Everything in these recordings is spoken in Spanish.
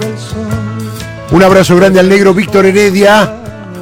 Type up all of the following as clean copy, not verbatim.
Un abrazo grande al negro Víctor Heredia,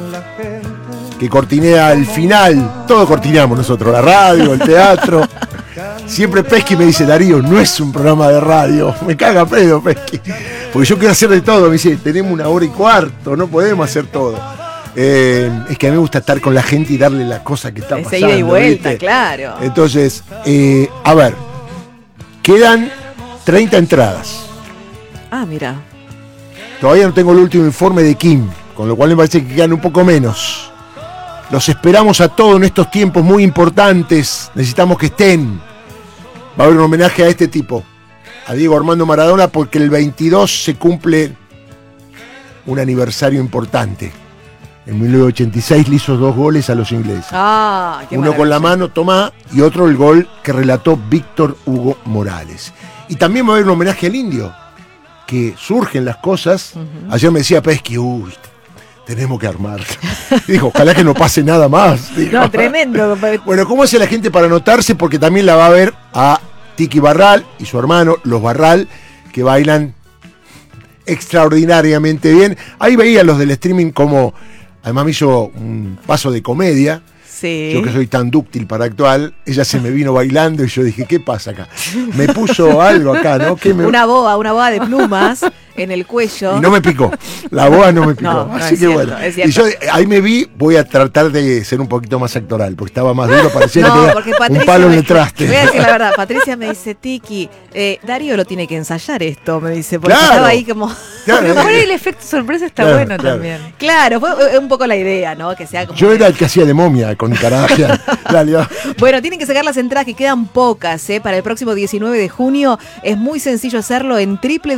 que cortinea el final. Todo cortineamos nosotros, la radio, el teatro. Siempre Pesky me dice, Darío, no es un programa de radio. Me caga pedo, Pesky. Porque yo quiero hacer de todo. Me dice, tenemos 1 hora y cuarto, no podemos hacer todo. Es que a mí me gusta estar con la gente y darle la cosa que está pasando. Ida y vuelta, ¿viste? claro. Entonces, a ver, quedan 30 entradas. Ah, mira. Todavía no tengo el último informe de Kim, con lo cual me parece que quedan un poco menos. Los esperamos a todos en estos tiempos muy importantes. Necesitamos que estén. Va a haber un homenaje a este tipo, a Diego Armando Maradona, porque el 22 se cumple un aniversario importante. En 1986 le hizo 2 goles a los ingleses. Ah, qué Uno con la mano, Tomás, y otro el gol que relató Víctor Hugo Morales. Y también va a haber un homenaje al indio, que surgen las cosas. Ayer me decía Pesky, uy, tenemos que armar. Y dijo, ojalá que no pase nada más. Dijo. No, tremendo. Bueno, ¿cómo hace la gente para anotarse? Porque también la va a ver a Tiki Barral y su hermano, los Barral, que bailan extraordinariamente bien. Ahí veía los del streaming como, además me hizo un paso de comedia. Sí. Yo que soy tan dúctil para actuar, ella se me vino bailando y yo dije, ¿qué pasa acá? Me puso algo acá, ¿no? Una boa de plumas en el cuello. Y no me picó, la boa no me picó. No, Así que cierto, bueno. es cierto. Y yo ahí me vi, voy a tratar de ser un poquito más actoral, porque estaba más duro, parecía No, que porque tenía Patricia un palo en el traste. Voy a decir la verdad, Patricia me dice, Tiki, Darío lo tiene que ensayar esto, me dice, porque Claro. estaba ahí como... Claro, Por ahí el efecto sorpresa está Claro, bueno claro. también. Claro, fue un poco la idea, ¿no? Que sea como... Yo era el que hacía de momia con Caragia. Dale, va. Bueno, tienen que sacar las entradas, que quedan pocas, ¿eh? Para el próximo 19 de junio. Es muy sencillo hacerlo en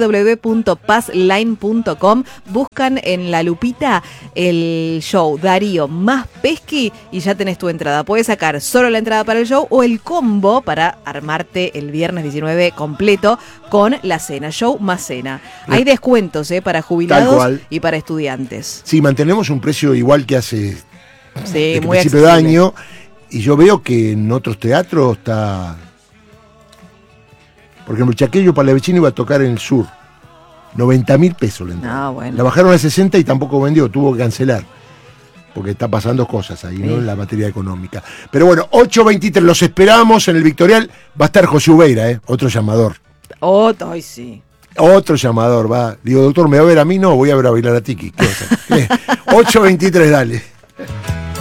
www.passline.com. Buscan en la lupita el show Darío más Pesky y ya tenés tu entrada. Puedes sacar solo la entrada para el show o el combo para armarte el viernes 19 completo con la cena, show más cena. Hay descuentos, para Tal jubilados cual. y para estudiantes. Sí, mantenemos un precio igual que hace Sí, de muy principio de accesible. año. Y yo veo que en otros teatros está... Por ejemplo, el Chaqueño Palavecino iba a tocar en el sur. 90.000 pesos la entrada. Ah, bueno. La bajaron a 60 y tampoco vendió, tuvo que cancelar. Porque está pasando cosas ahí, ¿no? Sí. En la materia económica. Pero bueno, 8:23, los esperamos en el Victorial. Va a estar José Ubeira, otro llamador. Ay, sí. Otro llamador, va. Digo, doctor, ¿me va a ver a mí? No, voy a ver a bailar a Tiki. ¿Qué va a hacer? 8:23, dale.